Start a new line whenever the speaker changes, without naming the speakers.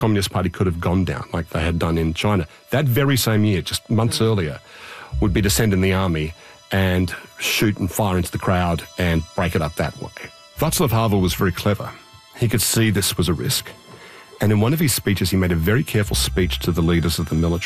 Communist Party could have gone down like they had done in China. That very same year, just months earlier, would be to send in the army and shoot and fire into the crowd and break it up that way. Václav Havel was very clever. He could see this was a risk. And in one of his speeches, he made a very careful speech to the leaders of the military.